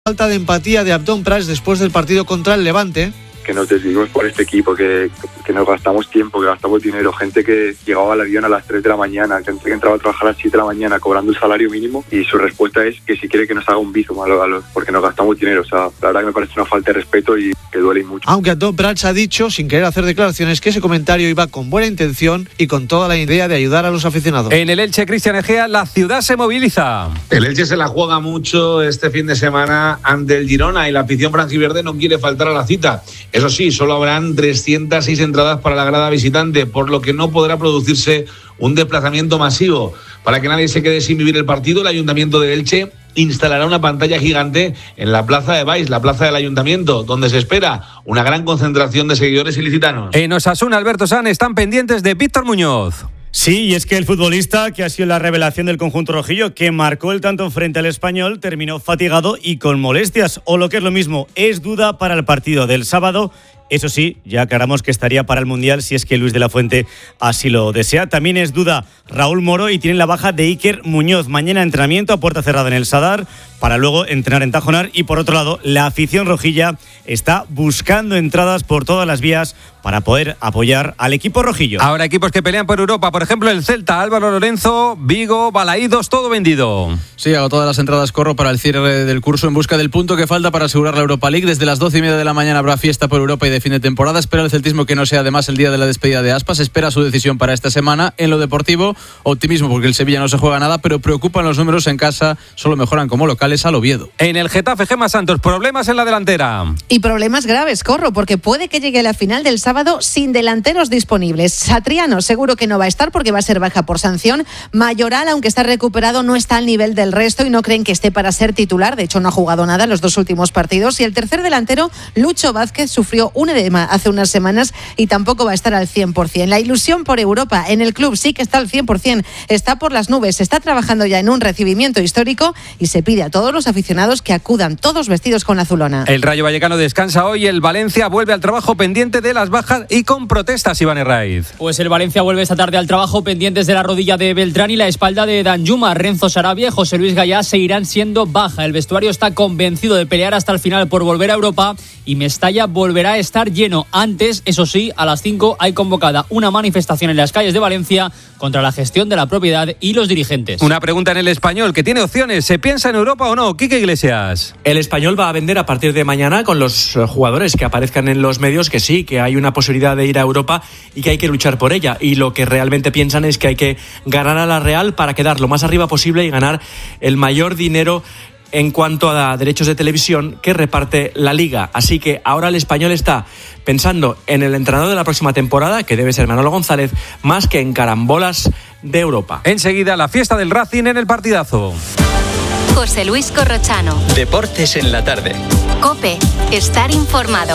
Falta de empatía de Abdón Prats después del partido contra el Levante. Que nos decidimos por este equipo, que nos gastamos tiempo, que gastamos dinero, gente que llegaba al avión a las 3 de la mañana, gente que entraba a trabajar a las 7 de la mañana cobrando el salario mínimo, y su respuesta es que si quiere que nos haga un bizum porque nos gastamos dinero. O sea, la verdad que me parece una falta de respeto y que duele mucho. Aunque Abdón Prats ha dicho, sin querer hacer declaraciones, que ese comentario iba con buena intención y con toda la idea de ayudar a los aficionados. En el Elche, Cristian Egea, la ciudad se moviliza. El Elche se la juega mucho este fin de semana ante el Girona y la afición franjiverde no quiere faltar a la cita. Eso sí, solo habrán 306 entradas para la grada visitante, por lo que no podrá producirse un desplazamiento masivo. Para que nadie se quede sin vivir el partido, el Ayuntamiento de Elche instalará una pantalla gigante en la plaza de Baix, la plaza del Ayuntamiento, donde se espera una gran concentración de seguidores ilicitanos. En Osasuna, Alberto San, están pendientes de Víctor Muñoz. Sí, y es que el futbolista, que ha sido la revelación del conjunto rojillo, que marcó el tanto frente al Español, terminó fatigado y con molestias, o lo que es lo mismo, es duda para el partido del sábado. Eso sí, ya aclaramos que estaría para el Mundial si es que Luis de la Fuente así lo desea. También es duda Raúl Moro y tienen la baja de Iker Muñoz. Mañana entrenamiento a puerta cerrada en el Sadar para luego entrenar en Tajonar. Y por otro lado, la afición rojilla está buscando entradas por todas las vías para poder apoyar al equipo rojillo. Ahora equipos que pelean por Europa, por ejemplo el Celta, Álvaro Lorenzo, Vigo, Balaídos, todo vendido. Sí, hago todas las entradas, corro para el cierre del curso en busca del punto que falta para asegurar la Europa League. Desde las 12:30 de la mañana habrá fiesta por Europa y de fin de temporada. Espera el celtismo que no sea además el día de la despedida de Aspas. Espera su decisión para esta semana. En lo deportivo, optimismo porque el Sevilla no se juega nada, pero preocupan los números en casa. Solo mejoran como locales al Oviedo. En el Getafe, Gemma Santos, problemas en la delantera. Y problemas graves, corro, porque puede que llegue a la final del sábado sin delanteros disponibles. Satriano seguro que no va a estar porque va a ser baja por sanción. Mayoral, aunque está recuperado, no está al nivel del resto y no creen que esté para ser titular. De hecho, no ha jugado nada en los 2 últimos partidos. Y el tercer delantero, Lucho Vázquez, sufrió un edema hace unas semanas y tampoco va a estar al 100%. La ilusión por Europa en el club sí que está al 100%. Está por las nubes. Está trabajando ya en un recibimiento histórico y se pide a todos los aficionados que acudan todos vestidos con azulona. El Rayo Vallecano descansa hoy. El Valencia vuelve al trabajo pendiente de las bajas y con protestas, Iván Herraiz. Pues el Valencia vuelve esta tarde al trabajo pendientes de la rodilla de Beltrán y la espalda de Danjuma. Renzo Sarabia y José Luis Gallá seguirán siendo baja. El vestuario está convencido de pelear hasta el final por volver a Europa y Mestalla volverá a estar lleno. Antes, eso sí, a las 5 hay convocada una manifestación en las calles de Valencia contra la gestión de la propiedad y los dirigentes. Una pregunta en el Español, que tiene opciones. ¿Se piensa en Europa o no? Quique Iglesias. El Español va a vender a partir de mañana con los jugadores que aparezcan en los medios que sí, que hay una posibilidad de ir a Europa y que hay que luchar por ella. Y lo que realmente piensan es que hay que ganar a la Real para quedar lo más arriba posible y ganar el mayor dinero en cuanto a derechos de televisión que reparte la Liga. Así que ahora el Español está pensando en el entrenador de la próxima temporada, que debe ser Manolo González, más que en carambolas de Europa. Enseguida la fiesta del Racing en el partidazo. José Luis Corrochano. Deportes en la tarde. COPE. Estar informado.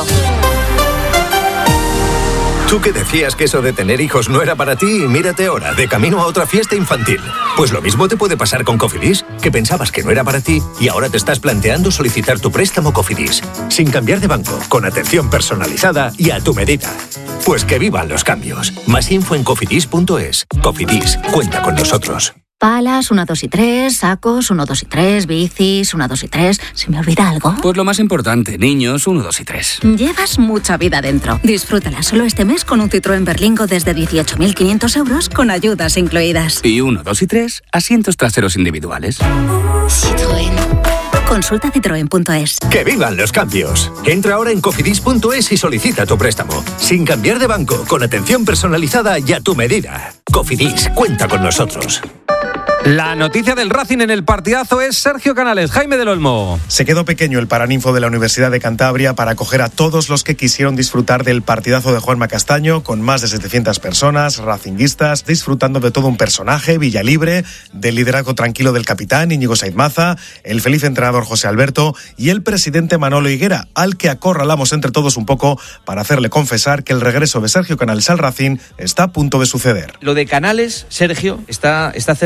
Tú que decías que eso de tener hijos no era para ti y mírate ahora, de camino a otra fiesta infantil. Pues lo mismo te puede pasar con Cofidis, que pensabas que no era para ti y ahora te estás planteando solicitar tu préstamo Cofidis. Sin cambiar de banco, con atención personalizada y a tu medida. Pues que vivan los cambios. Más info en cofidis.es. Cofidis, cuenta con nosotros. Palas, 1, 2 y 3, sacos, 1, 2 y 3, bicis, 1, 2 y 3. ¿Se me olvida algo? Pues lo más importante, niños, 1, 2 y 3. Llevas mucha vida dentro. Disfrútala solo este mes con un Citroën Berlingo desde 18.500 euros con ayudas incluidas. Y 1, 2 y 3, asientos traseros individuales. Citroën. Consulta citroen.es. ¡Que vivan los cambios! Entra ahora en cofidis.es y solicita tu préstamo. Sin cambiar de banco, con atención personalizada y a tu medida. Cofidis, cuenta con nosotros. La noticia del Racing en el partidazo es Sergio Canales. Jaime del Olmo. Se quedó pequeño el Paraninfo de la Universidad de Cantabria para acoger a todos los que quisieron disfrutar del partidazo de Juanma Castaño, con más de 700 personas, racinguistas, disfrutando de todo un personaje, Villalibre, del liderazgo tranquilo del capitán Íñigo Saiz Maza, el feliz entrenador José Alberto y el presidente Manolo Higuera, al que acorralamos entre todos un poco para hacerle confesar que el regreso de Sergio Canales al Racing está a punto de suceder. Lo de Canales, Sergio, ¿está cerca? En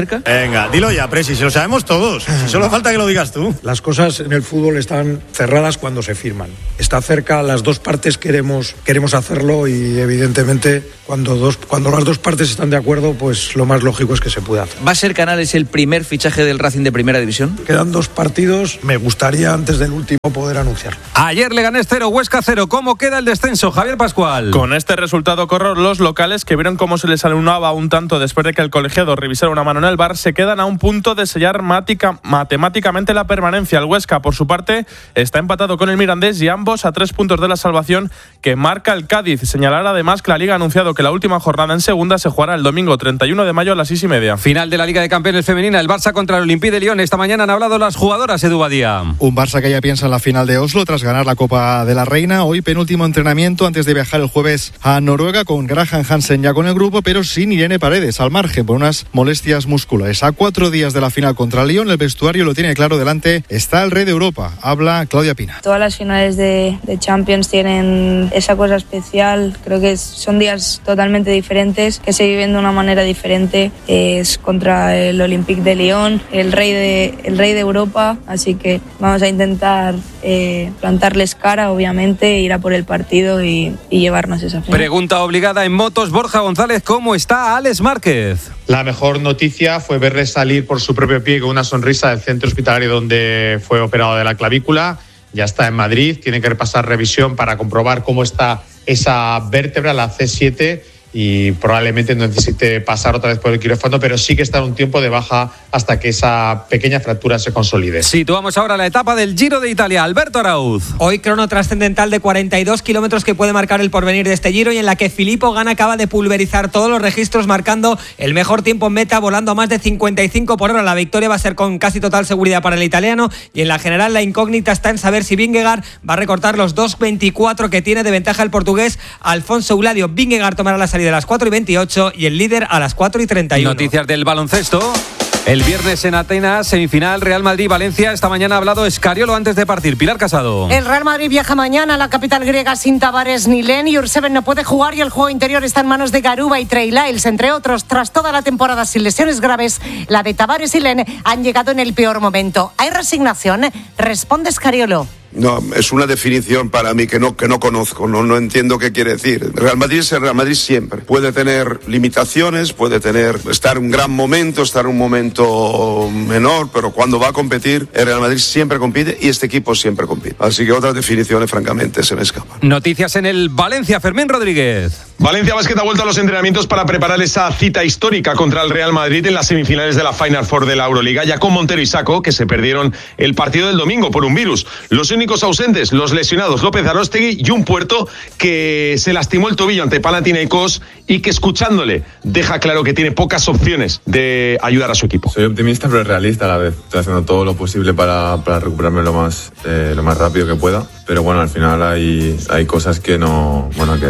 Venga, dilo ya, Presi, si lo sabemos todos. Si solo falta que lo digas tú. Las cosas en el fútbol están cerradas cuando se firman. Está cerca, las dos partes queremos hacerlo y evidentemente cuando las dos partes están de acuerdo, pues lo más lógico es que se pueda hacer. ¿Va a ser Canales el primer fichaje del Racing de Primera División? Quedan 2 partidos, me gustaría antes del último poder anunciarlo. Ayer Leganés 0, Huesca 0. ¿Cómo queda el descenso, Javier Pascual? Con este resultado, Corro, los locales, que vieron cómo se les alunaba un tanto después de que el colegiado revisara una mano en el VAR, se quedan a un punto de sellar matemáticamente la permanencia. El Huesca, por su parte, está empatado con el Mirandés y ambos a 3 puntos de la salvación que marca el Cádiz. Señalar además que la Liga ha anunciado que la última jornada en segunda se jugará el domingo 31 de mayo a las 6:30. Final de la Liga de Campeones femenina, el Barça contra el Olympique de Lyon. Esta mañana han hablado las jugadoras, Edu Badía. Un Barça que ya piensa en la final de Oslo tras ganar la Copa de la Reina. Hoy penúltimo entrenamiento antes de viajar el jueves a Noruega, con Graham Hansen ya con el grupo, pero sin Irene Paredes, al margen por unas molestias musculares. A 4 días de la final contra Lyon, el vestuario lo tiene claro, delante está el rey de Europa. Habla Claudia Pina. Todas las finales de Champions tienen esa cosa especial. Creo que son días totalmente diferentes, que se viven de una manera diferente. Es contra el Olympique de Lyon, el rey de Europa, así que vamos a intentar plantarles cara, obviamente, ir a por el partido y llevarnos esa final. Pregunta obligada en motos, Borja González, ¿cómo está Alex Márquez? La mejor noticia fue verle salir por su propio pie con una sonrisa del centro hospitalario donde fue operado de la clavícula. Ya está en Madrid, tiene que repasar revisión para comprobar cómo está esa vértebra, la C7, y probablemente no necesite pasar otra vez por el quirófano, pero sí que está en un tiempo de baja hasta que esa pequeña fractura se consolide. Situamos ahora la etapa del Giro de Italia. Alberto Arauz. Hoy crono trascendental de 42 kilómetros que puede marcar el porvenir de este Giro, y en la que Filippo Ganna acaba de pulverizar todos los registros, marcando el mejor tiempo en meta, volando a más de 55 por hora. La victoria va a ser con casi total seguridad para el italiano, y en la general la incógnita está en saber si Vingegaard va a recortar los 2.24 que tiene de ventaja el portugués Alfonso Uladio. Vingegaard tomará la salida a las 4:28 y el líder a las 4:31. Noticias del baloncesto. El viernes en Atenas, semifinal Real Madrid-Valencia. Esta mañana ha hablado Escariolo antes de partir. Pilar Casado. El Real Madrid viaja mañana a la capital griega sin Tavares ni Len. Jurseven no puede jugar y el juego interior está en manos de Garuba y Trey Lyles, entre otros. Tras toda la temporada sin lesiones graves, la de Tavares y Len han llegado en el peor momento. ¿Hay resignación? Responde Escariolo. No, es una definición para mí que no conozco, no entiendo qué quiere decir. Real Madrid es el Real Madrid siempre. Puede tener limitaciones, puede estar en un gran momento, estar en un momento menor, pero cuando va a competir, el Real Madrid siempre compite y este equipo siempre compite. Así que otras definiciones, francamente, se me escapan. Noticias en el Valencia, Fermín Rodríguez. Valencia Basket ha vuelto a los entrenamientos para preparar esa cita histórica contra el Real Madrid en las semifinales de la Final Four de la Euroliga, ya con Montero y Sacco, que se perdieron el partido del domingo por un virus. Los únicos ausentes, los lesionados López Aróstegui y un Puerto que se lastimó el tobillo ante Panathinaikos y que, escuchándole, deja claro que tiene pocas opciones de ayudar a su equipo. Soy optimista pero realista a la vez. Estoy haciendo todo lo posible para recuperarme lo más rápido que pueda. Pero bueno, al final hay cosas que no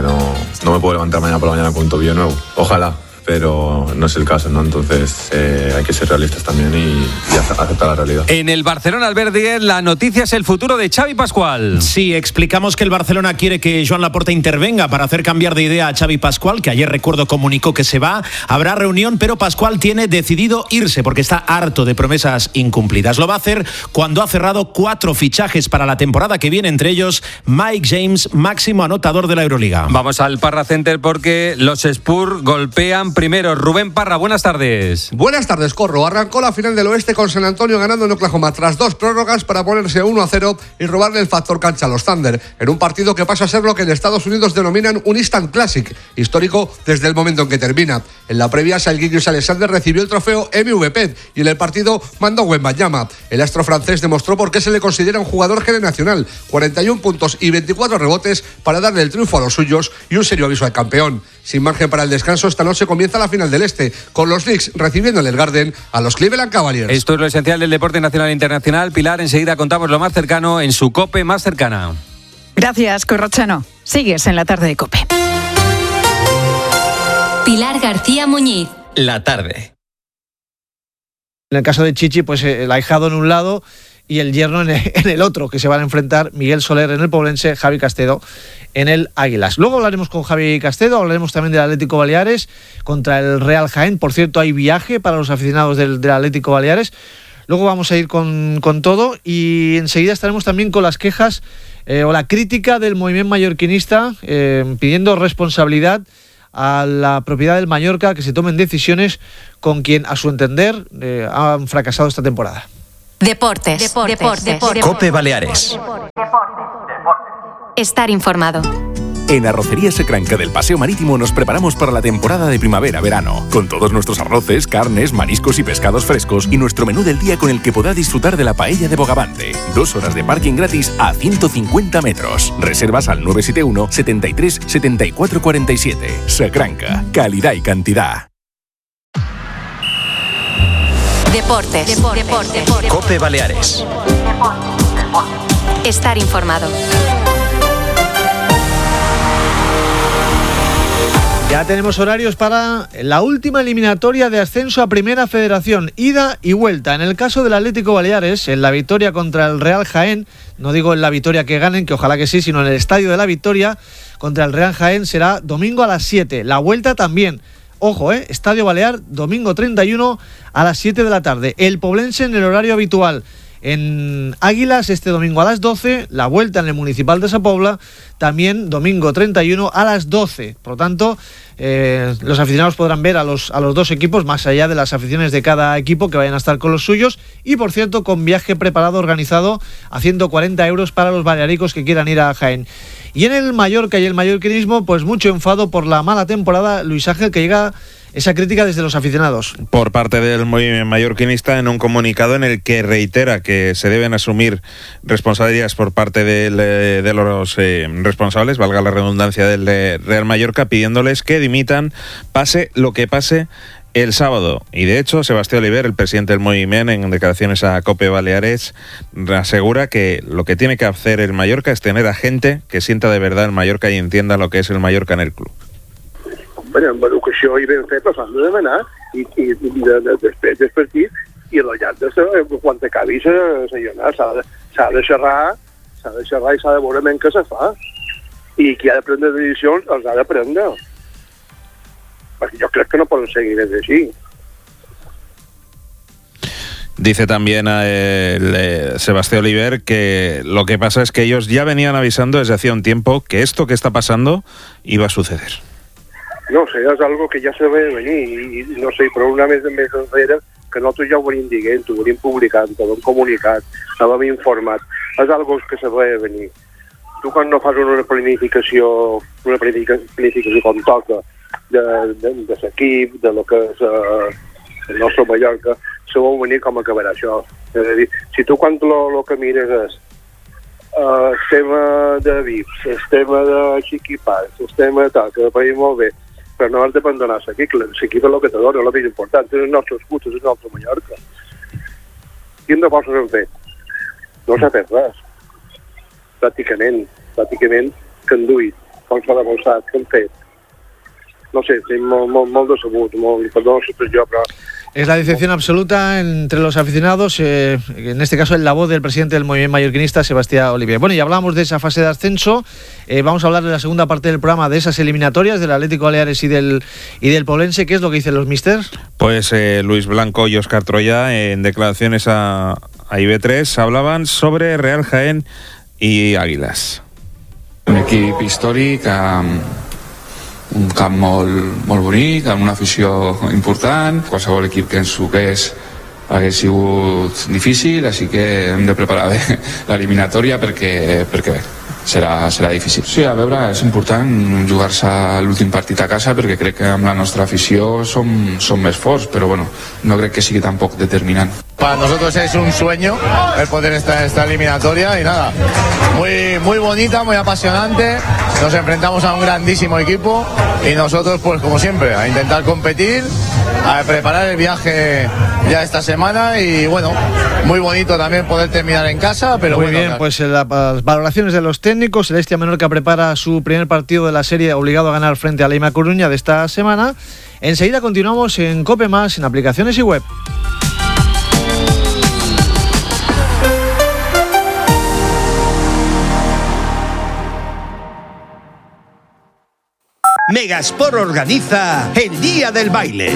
me puedo levantar mañana por la mañana con un tobillo nuevo. Ojalá, pero no es el caso, ¿no? Entonces hay que ser realistas también y aceptar la realidad. En el Barcelona, Albert Díez, la noticia es el futuro de Xavi Pascual. Sí, explicamos que el Barcelona quiere que Joan Laporta intervenga para hacer cambiar de idea a Xavi Pascual, que ayer, recuerdo, comunicó que se va. Habrá reunión, pero Pascual tiene decidido irse porque está harto de promesas incumplidas. Lo va a hacer cuando ha cerrado 4 fichajes para la temporada que viene, entre ellos Mike James, máximo anotador de la Euroliga. Vamos al Parra Center porque los Spurs golpean primero. Rubén Parra, buenas tardes. Buenas tardes, Corro. Arrancó la final del oeste con San Antonio ganando en Oklahoma tras 2 prórrogas para ponerse 1-0 y robarle el factor cancha a los Thunder, en un partido que pasa a ser lo que en Estados Unidos denominan un Instant Classic, histórico desde el momento en que termina. En la previa, Saelguiños Alexander recibió el trofeo MVP y en el partido mandó Wembanyama. El astro francés demostró por qué se le considera un jugador generacional: 41 puntos y 24 rebotes para darle el triunfo a los suyos y un serio aviso al campeón. Sin margen para el descanso, esta noche comienza la final del Este, con los Knicks recibiendo en el Garden a los Cleveland Cavaliers. Esto es lo esencial del deporte nacional e internacional. Pilar, enseguida contamos lo más cercano en su COPE más cercana. Gracias, Corrochano. Sigues en la tarde de COPE. Pilar García Muñiz. La tarde. En el caso de Chichi, pues el ahijado en un lado y el yerno en el otro, que se van a enfrentar Miguel Soler en el Poblense, Javi Castedo en el Águilas. Luego hablaremos con Javi Castedo, hablaremos también del Atlético Baleares contra el Real Jaén. Por cierto, hay viaje para los aficionados del Atlético Baleares. Luego vamos a ir con todo y enseguida estaremos también con las quejas o la crítica del movimiento mallorquinista pidiendo responsabilidad a la propiedad del Mallorca, que se tomen decisiones con quien, a su entender, han fracasado esta temporada. Deportes. COPE Baleares. Estar informado. En Arrocería Secranca del Paseo Marítimo nos preparamos para la temporada de primavera-verano, con todos nuestros arroces, carnes, mariscos y pescados frescos y nuestro menú del día con el que podrá disfrutar de la paella de Bogavante. 2 horas de parking gratis a 150 metros. Reservas al 971 73 74 47. Secranca, calidad y cantidad. Deportes. COPE Baleares. Estar informado. Ya tenemos horarios para la última eliminatoria de ascenso a Primera Federación, ida y vuelta. En el caso del Atlético Baleares, en la victoria contra el Real Jaén, no digo en la victoria que ganen, que ojalá que sí, sino en el Estadio de la Victoria contra el Real Jaén será domingo a las 7. La vuelta también. Ojo, Estadio Balear, domingo 31 a las 7 de la tarde. El Poblense en el horario habitual. En Águilas este domingo a las 12, la vuelta en el Municipal de Sa Pobla, también domingo 31 a las 12. Por lo tanto, los aficionados podrán ver a los dos equipos, más allá de las aficiones de cada equipo que vayan a estar con los suyos. Y por cierto, con viaje preparado, organizado a 140 euros para los balearicos que quieran ir a Jaén. Y en el Mallorca y el mallorquinismo, pues mucho enfado por la mala temporada. Luis Ángel, que llega esa crítica desde los aficionados. Por parte del movimiento mallorquinista, en un comunicado en el que reitera que se deben asumir responsabilidades por parte de los responsables, valga la redundancia, del Real Mallorca, pidiéndoles que dimitan, pase lo que pase el sábado. Y de hecho, Sebastián Oliver, el presidente del movimiento, en declaraciones a COPE Baleares, asegura que lo que tiene que hacer el Mallorca es tener a gente que sienta de verdad el Mallorca y entienda lo que es el Mallorca en el club. Bueno, amb educació i ben fet, però s'han de demanar i després del partit i a la llarga, quan acabi s'allonar, s'ha de xerrar i s'ha de veure ben què se fa, i qui ha de prendre decisions els ha de prendre, perquè jo crec que no poden seguir més així. Dice también Sebastián Oliver que lo que pasa es que ellos ya venían avisando desde hacía un tiempo que esto que está pasando iba a suceder. No sé, és algo que ja se ve venir i no sé, però una més enrere que nosaltres ja ho venim dient, ho venim publicant, ho hem comunicat, ho hem informat, és algo que se ve venir. Tu quan no fas una planificació com toca de l'equip, de lo que és el nostre Mallorca, se veu venir com acabarà això. És a dir, si tu quan el que mires és el tema de VIPs, el tema de xiquipats, el tema de tal, que va ir molt bé, però no has d'abandonar l'equip és el que te dona, el més important, és el nostre escut, és el nostre Mallorca. Quin de coses hem fet? No s'ha fet res. Pràcticament que han duit, com s'ha demostrat, que han fet. No sé, estic molt decebut, perdó l'expressió, però... Es la decepción absoluta entre los aficionados, en este caso en la voz del presidente del movimiento mallorquinista, Sebastián Oliver. Bueno, y hablamos de esa fase de ascenso, vamos a hablar de la segunda parte del programa, de esas eliminatorias del Atlético Baleares y del Poblense. ¿Qué es lo que dicen los místers? Pues Luis Blanco y Óscar Troya, en declaraciones a IB3, hablaban sobre Real Jaén y Águilas. Un equip històric, un camp molt bonic, amb una afició important. Qualsevol equip que ens suqués hagués sigut difícil, així que hem de preparar bé l'eliminatòria perquè bé, serà difícil. Sí, a veure, és important jugar-se l'últim partit a casa perquè crec que amb la nostra afició som més forts, però bueno, no crec que sigui tampoc determinant. Para nosotros es un sueño el poder estar en esta eliminatoria y nada, muy bonita, muy apasionante. Nos enfrentamos a un grandísimo equipo y nosotros, pues como siempre, a intentar competir, a preparar el viaje ya esta semana y bueno, muy bonito también poder terminar en casa, pero muy bueno, bien, claro. Pues las valoraciones de los técnicos. El Hestia Menorca prepara su primer partido de la serie, obligado a ganar frente a la Leima Coruña de esta semana. Enseguida continuamos en COPE+, en aplicaciones y web. Megasport organiza el Día del Baile.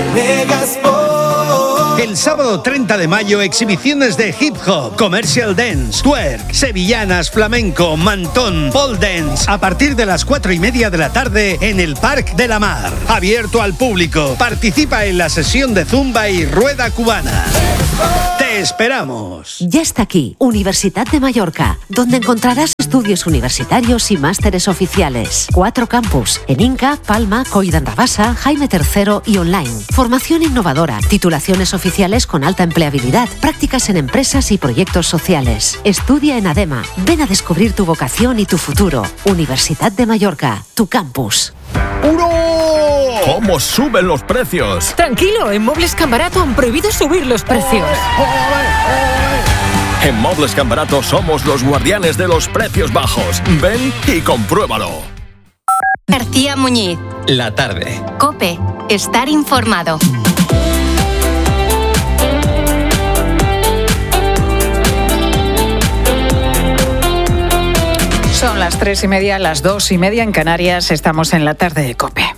El sábado 30 de mayo, exhibiciones de hip hop, commercial dance, twerk, sevillanas, flamenco, mantón, pole dance, a partir de las 4:30 de la tarde en el Parc de la Mar. Abierto al público. Participa en la sesión de zumba y rueda cubana. ¡Te esperamos! Ya está aquí, Universidad de Mallorca, donde encontrarás estudios universitarios y másteres oficiales. 4 campus, en Inca, Palma, Coll d'Arrabassa, Jaime III y online. Formación innovadora, titulaciones oficiales con alta empleabilidad, prácticas en empresas y proyectos sociales. Estudia en ADEMA. Ven a descubrir tu vocación y tu futuro. Universidad de Mallorca, tu campus. ¡Uno! ¿Cómo suben los precios? Tranquilo, en Mobles Can Barato han prohibido subir los precios. En Mobles Can Barato somos los guardianes de los precios bajos. Ven y compruébalo. García Muñiz. La tarde. COPE. Estar informado. Son las 3:30, las 2:30 en Canarias. Estamos en la tarde de COPE.